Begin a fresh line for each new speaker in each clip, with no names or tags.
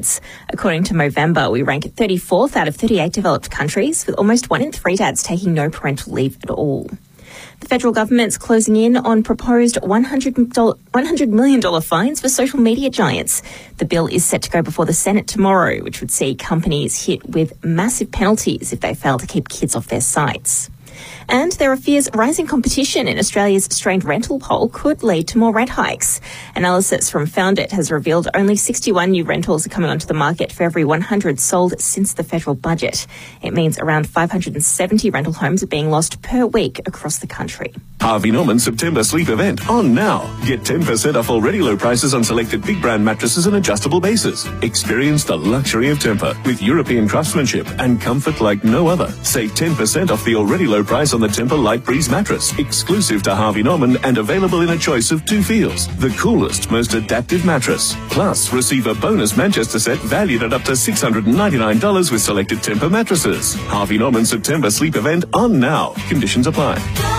According to Movember, we rank 34th out of 38 developed countries, with almost 1 in 3 dads taking no parental leave at all. The federal government's closing in on proposed $100 million fines for social media giants. The bill is set to go before the Senate tomorrow, which would see companies hit with massive penalties if they fail to keep kids off their sites. And there are fears rising competition in Australia's strained rental pool could lead to more rent hikes. Analysis from Found It has revealed only 61 new rentals are coming onto the market for every 100 sold since the federal budget. It means around 570 rental homes are being lost per week across the country.
Harvey Norman September sleep event on now. Get 10% off already low prices on selected big brand mattresses and adjustable bases. Experience the luxury of Tempur with European craftsmanship and comfort like no other. Save 10% off the already low price on the Tempur Light Breeze mattress, exclusive to Harvey Norman and available in a choice of 2 feels. The coolest, most adaptive mattress. Plus, receive a bonus Manchester set valued at up to $699 with selected Tempur mattresses. Harvey Norman September sleep event on now. Conditions apply.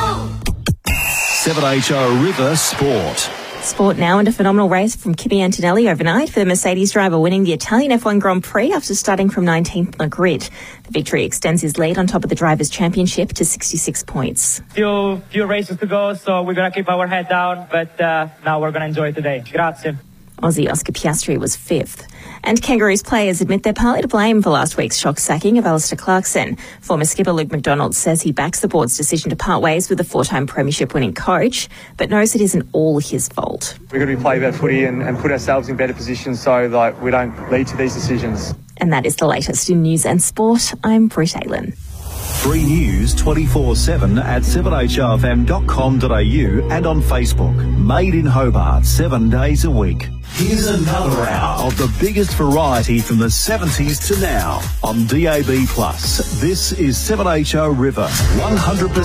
7HR River Sport.
Sport now, and a phenomenal race from Kimi Antonelli overnight for the Mercedes driver, winning the Italian F1 Grand Prix after starting from 19th on the grid. The victory extends his lead on top of the Drivers' Championship to 66 points.
Few races to go, so we're going to keep our head down, but now we're going to enjoy today. Grazie.
Aussie Oscar Piastri was 5th. And Kangaroos players admit they're partly to blame for last week's shock sacking of Alistair Clarkson. Former skipper Luke McDonald says he backs the board's decision to part ways with the 4-time premiership-winning coach, but knows it isn't all his fault.
We've got to be play better footy and put ourselves in better positions so we don't lead to these decisions.
And that is the latest in news and sport. I'm Britt Aylan.
Free news 24/7 at 7hrfm.com.au and on Facebook. Made in Hobart 7 days a week. Here's another hour of the biggest variety from the 70s to now on DAB+. This is 7HR River 100%.